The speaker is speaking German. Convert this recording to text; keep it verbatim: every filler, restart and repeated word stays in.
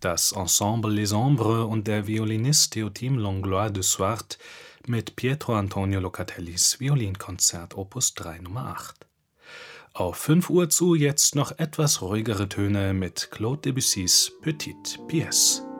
Das Ensemble Les Ombres und der Violinist Théotime Langlois de Suart mit Pietro Antonio Locatellis Violinkonzert Opus drei Nummer acht. Auf fünf Uhr zu jetzt noch etwas ruhigere Töne mit Claude Debussys Petite Pièce.